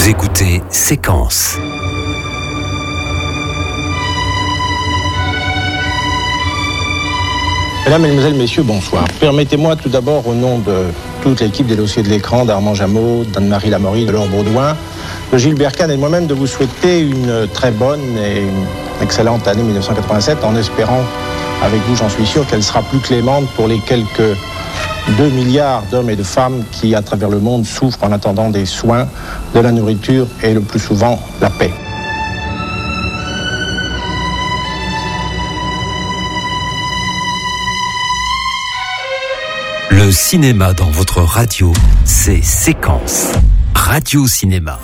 Vous écoutez Séquence. Mesdames, Mesdemoiselles, Messieurs, bonsoir. Permettez-moi tout d'abord, au nom de toute l'équipe des dossiers de l'écran, d'Armand Jameau, d'Anne-Marie Lamaury, de Laure Baudouin, de Gilles Bercane et de moi-même, de vous souhaiter une très bonne et une excellente année 1987, en espérant, avec vous, j'en suis sûr, qu'elle sera plus clémente pour les quelques 2 milliards d'hommes et de femmes qui, à travers le monde, souffrent en attendant des soins, de la nourriture et, le plus souvent, la paix. Le cinéma dans votre radio, c'est Séquence. Radio-cinéma.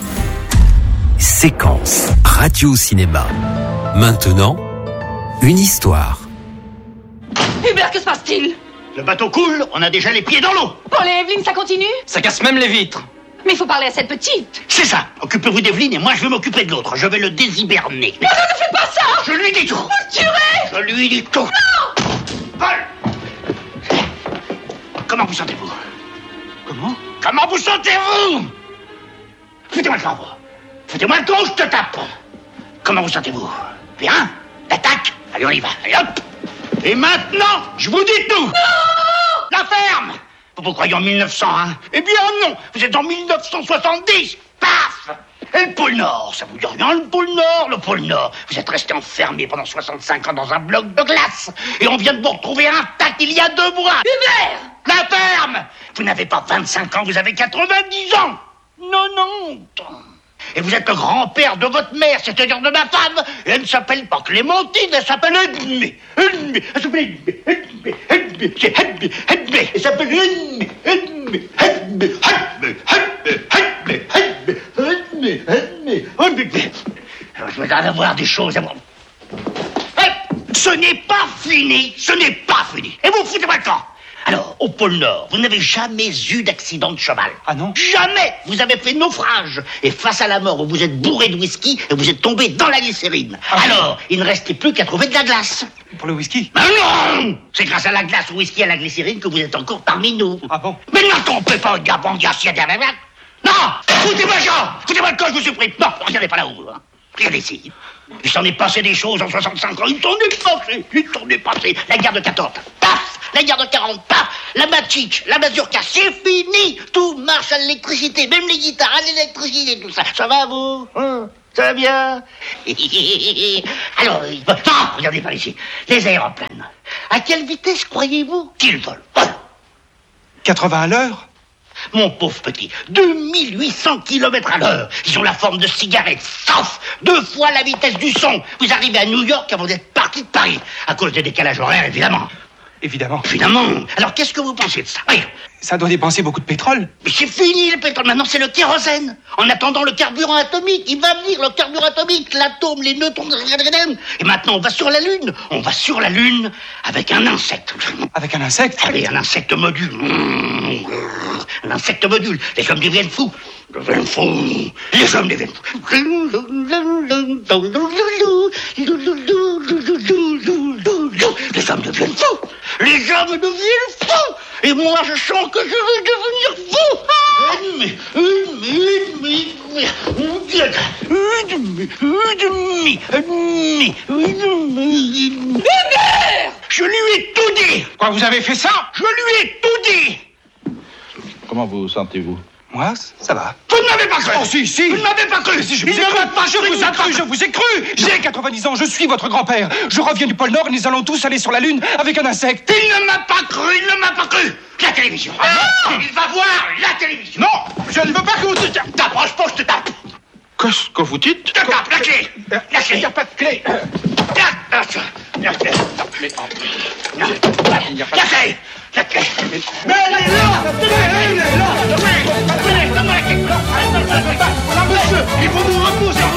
Séquence. Radio-cinéma. Maintenant, une histoire. Hubert, que se passe-t-il? Le bateau coule, on a déjà les pieds dans l'eau. Paul et Evelyne, ça continue? Ça casse même les vitres. Mais il faut parler à cette petite. C'est ça. Occupez-vous d'Evelyne et moi je vais m'occuper de l'autre. Je vais le déshiberner. Non, ne faites pas ça! Je lui dis tout. Vous le tuerez! Je lui dis tout. Non! Paul! Comment vous sentez-vous? Comment vous sentez-vous? Foutez-moi le camp. Foutez-moi le camp, je te tape. Comment vous sentez-vous? Bien? L'attaque? Allez, on y va. Allez, hop! Et maintenant, je vous dis tout. Non! La ferme! Vous croyez en 1901? Eh bien non, vous êtes en 1970. Paf! Et le pôle Nord, ça vous dit rien, le pôle Nord? Le pôle Nord, vous êtes resté enfermé pendant 65 ans dans un bloc de glace. Et on vient de vous retrouver intact il y a 2 mois. Hubert! La ferme! Vous n'avez pas 25 ans, vous avez 90 ans. 90. Et vous êtes le grand-père de votre mère, c'est-à-dire de ma femme. Et elle ne s'appelle pas Clémentine, elle s'appelle Edmé. Edmé, elle s'appelle Edmé, Edmé, Edmé, c'est Edmé, Edmé. Elle s'appelle Edmé, Edmé, Edmé, Edmé, Edmé, Edmé, Edmé, Edmé, Edmé. Je vais en avoir des choses à voir. Ce n'est pas fini, ce n'est pas fini. Et vous foutez-moi le camp. Alors, au pôle Nord, vous n'avez jamais eu d'accident de cheval. Ah non? Jamais! Vous avez fait naufrage. Et face à la mort, vous vous êtes bourré de whisky et vous êtes tombé dans la glycérine. Ah, alors, il ne restait plus qu'à trouver de la glace. Pour le whisky? Mais non! C'est grâce à la glace, au whisky et à la glycérine que vous êtes encore parmi nous. Ah bon? Mais ne trompez pas, non! Foutez-moi le camp, je vous supplie. Non, regardez pas là-haut. Hein. Regardez ici. Il s'en est passé des choses en 65 ans. Il s'en est passé. La guerre de 14. Paf! La guerre de 40. Paf! La Matchik, la mazurka. C'est fini. Tout marche à l'électricité. Même les guitares à l'électricité, tout ça. Ça va, vous? Hein? Ça va bien? Alors, non, regardez par ici. Les aéroplanes. À quelle vitesse croyez-vous qu'ils volent? 80 à l'heure? Mon pauvre petit, 2800 km à l'heure. Ils ont la forme de cigarettes, sauf 2 fois la vitesse du son. Vous arrivez à New York avant d'être parti de Paris. À cause des décalages horaires, évidemment. Évidemment. Évidemment. Alors, qu'est-ce que vous pensez de ça? Oui. Ça doit dépenser beaucoup de pétrole. Mais c'est fini, le pétrole. Maintenant, c'est le kérosène. En attendant le carburant atomique. Il va venir, le carburant atomique, l'atome, les neutrons. Et maintenant, on va sur la Lune. On va sur la Lune avec un insecte. Avec un insecte? Allez, un insecte module. Un insecte module. Les hommes deviennent fous. Les hommes deviennent fous. Les hommes deviennent fous. Les hommes deviennent fous. Et moi, je sens que je vais devenir fou. Je lui ai tout dit. Quoi, vous avez fait ça? Je lui ai tout dit. Comment vous sentez-vous? Moi, ça va. Vous ne m'avez pas cru. Oh, si. Vous ne m'avez pas cru. Si, je vous ai cru. J'ai 90 ans, je suis votre grand-père. Je reviens du pôle Nord et nous allons tous aller sur la Lune avec un insecte. Il ne m'a pas cru. La télévision. Il va voir la télévision. Non, je ne veux pas que vous... T'approches pas, je te tape. Qu'est-ce que vous dites? Je te tape, la clé. Il n'y a pas de clé. La clé. Mais elle est là. Donne-moi la clé. Monsieur, il faut vous reposer.